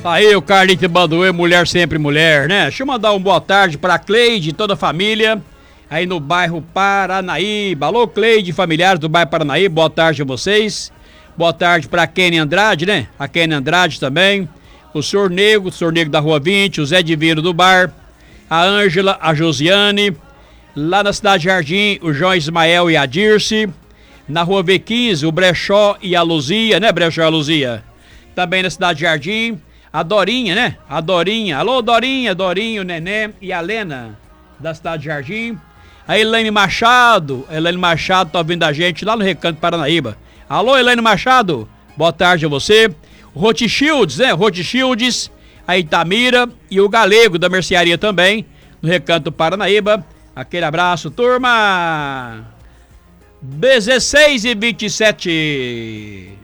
Aí o Carlito Banduê, mulher sempre mulher, né? Deixa eu mandar uma boa tarde pra Cleide e toda a família aí no bairro Paranaíba. Alô, Cleide, familiares do bairro Paranaíba, boa tarde a vocês. Boa tarde pra Kenny Andrade, né? A Kenny Andrade também. O senhor Nego da Rua 20, o Zé Divino do bar, a Ângela, a Josiane. Lá na Cidade Jardim, o João Ismael e a Dirce. Na Rua V15, o Brechó e a Luzia, né, Brechó e a Luzia? Também na Cidade Jardim. A Dorinha, né? A Dorinha. Alô, Dorinha, Dorinho, Neném e a Lena, da Cidade Jardim. A Elaine Machado. Elaine Machado tá ouvindo a gente lá no Recanto Paranaíba. Alô, Elaine Machado. Boa tarde a você. O Rothschilds, né? Rothschilds, a Itamira e o Galego da Mercearia também, no Recanto Paranaíba. Aquele abraço, turma. 16h27.